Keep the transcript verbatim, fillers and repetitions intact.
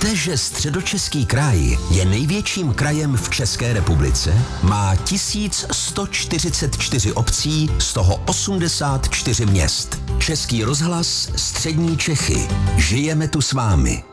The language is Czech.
Víte, že Středočeský kraj je největším krajem v České republice? Má tisíc sto čtyřicet čtyři obcí, z toho osmdesát čtyři měst. Český rozhlas Střední Čechy. Žijeme tu s vámi.